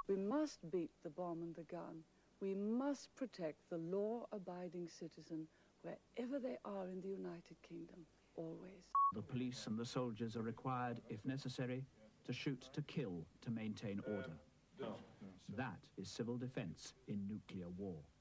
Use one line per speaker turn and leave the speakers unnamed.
We must beat the bomb and the gun. We must protect the law-abiding citizen wherever they are in the United Kingdom, always.
The police and the soldiers are required, if necessary, to shoot to kill to maintain order. That is civil defense in nuclear war.